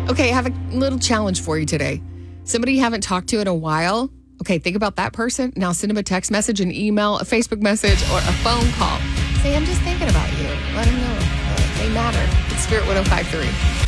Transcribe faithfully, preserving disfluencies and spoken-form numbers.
Okay, I have a little challenge for you today. Somebody you haven't talked to in a while. Okay, think about that person. Now send them a text message, an email, a Facebook message, or a phone call. Say, I'm just thinking about you. Let them know that they matter. It's Spirit one oh five point three.